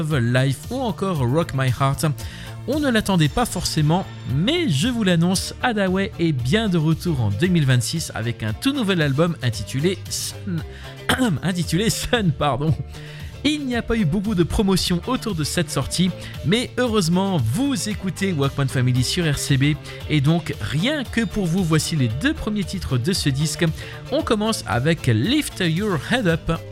Life ou encore Rock My Heart. On ne l'attendait pas forcément, mais je vous l'annonce, Hadaway est bien de retour en 2026 avec un tout nouvel album intitulé Sun. Il n'y a pas eu beaucoup de promotion autour de cette sortie, mais heureusement, vous écoutez Walkman Family sur RCB, et donc rien que pour vous, voici les deux premiers titres de ce disque. On commence avec Lift Your Head Up.